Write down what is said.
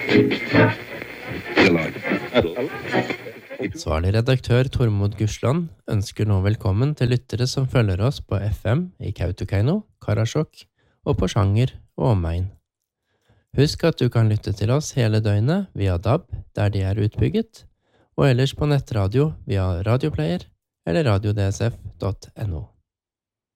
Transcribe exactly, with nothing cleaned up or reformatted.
Ansvarlig redaktør Tormod Gursland ønsker nå velkommen til lyttere som følger oss på F M i Kautokeino, Karasjok og på Sjanger og omegn. Husk at du kan lytte til oss hele døgnet via D A B, der de er utbygget, og ellers på nettradio via radioplayer eller radio d s f punktum n o.